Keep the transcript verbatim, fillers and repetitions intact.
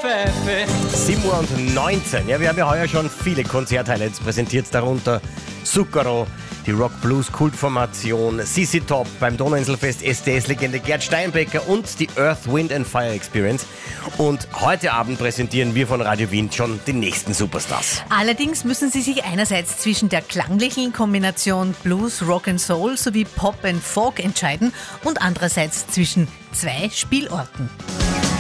Pfeife. sieben Uhr neunzehn. Ja, wir haben ja heuer schon viele Konzerthighlights präsentiert, darunter Zucchero, die Rock-Blues-Kultformation, C C Top beim Donauinselfest, S D S-Legende Gerd Steinbecker und die Earth, Wind and Fire Experience. Und heute Abend präsentieren wir von Radio Wien schon die nächsten Superstars. Allerdings müssen Sie sich einerseits zwischen der klanglichen Kombination Blues, Rock and Soul sowie Pop and Folk entscheiden und andererseits zwischen zwei Spielorten.